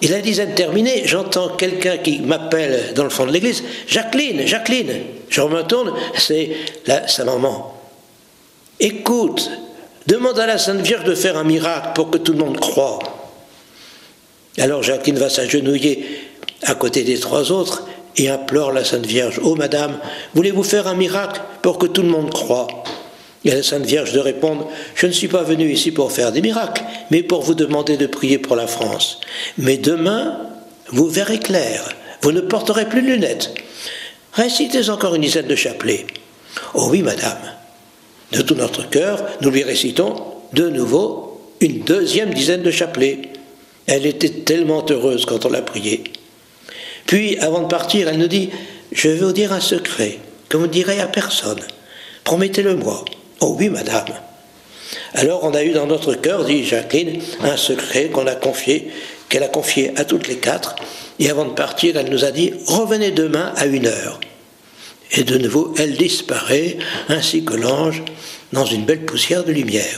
Et la dizaine terminée, j'entends quelqu'un qui m'appelle dans le fond de l'église, « Jacqueline, Jacqueline !» Je me retourne, c'est sa maman. « Écoute, demande à la Sainte Vierge de faire un miracle pour que tout le monde croie. » Alors Jacqueline va s'agenouiller à côté des trois autres et implore la Sainte Vierge, « Oh madame, voulez-vous faire un miracle pour que tout le monde croie ?» Et la Sainte Vierge de répondre, « Je ne suis pas venue ici pour faire des miracles, mais pour vous demander de prier pour la France. Mais demain, vous verrez clair, vous ne porterez plus de lunettes. Récitez encore une dizaine de chapelets. » « Oh oui, madame. » De tout notre cœur, nous lui récitons de nouveau une deuxième dizaine de chapelets. Elle était tellement heureuse quand on l'a priée. Puis, avant de partir, elle nous dit, « Je vais vous dire un secret que vous ne direz à personne. Promettez-le-moi. » « Oh oui, madame. » Alors on a eu dans notre cœur, dit Jacqueline, un secret qu'elle a confié à toutes les quatre. Et avant de partir, elle nous a dit, « Revenez demain à 1h. » Et de nouveau, elle disparaît, ainsi que l'ange, dans une belle poussière de lumière.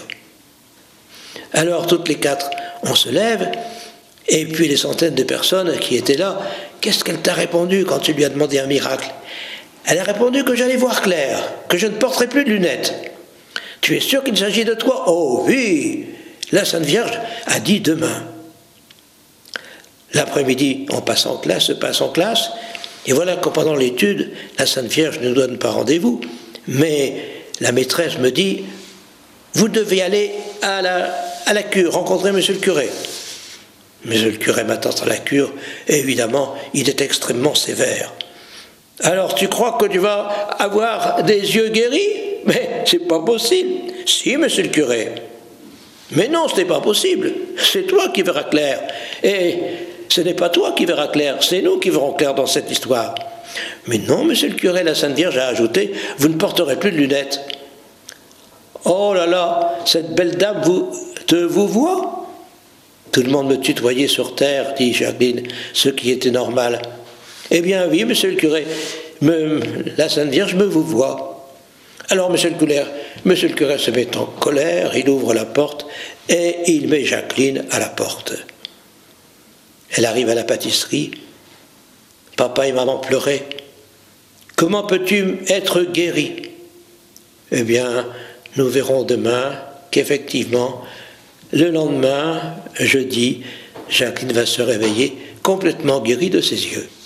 Alors toutes les quatre, on se lève, et puis les centaines de personnes qui étaient là, qu'est-ce qu'elle t'a répondu quand tu lui as demandé un miracle? Elle a répondu que j'allais voir clair, que je ne porterai plus de lunettes. Tu es sûr qu'il s'agit de toi? Oh oui! La Sainte Vierge a dit demain. L'après-midi, on passe en classe, et voilà que pendant l'étude, la Sainte Vierge ne nous donne pas rendez-vous, mais la maîtresse me dit, vous devez aller à la cure, rencontrer monsieur le curé. Monsieur le curé m'attend à la cure, et évidemment, il est extrêmement sévère. Alors, tu crois que tu vas avoir des yeux guéris? Mais c'est pas possible. Si, monsieur le curé. Mais non, ce n'est pas possible. C'est toi qui verras clair. Et ce n'est pas toi qui verras clair, c'est nous qui verrons clair dans cette histoire. Mais non, monsieur le curé, la Sainte Vierge a ajouté, vous ne porterez plus de lunettes. Oh là là, cette belle dame vous voit? Tout le monde me tutoyait sur terre, dit Jacqueline, ce qui était normal. Eh bien oui, monsieur le curé, la Sainte Vierge me vous voit. Alors monsieur le curé se met en colère, il ouvre la porte et il met Jacqueline à la porte. Elle arrive à la pâtisserie. Papa et maman pleuraient. Comment peux-tu être guéri? Eh bien, nous verrons demain qu'effectivement, le lendemain, jeudi, Jacqueline va se réveiller complètement guérie de ses yeux.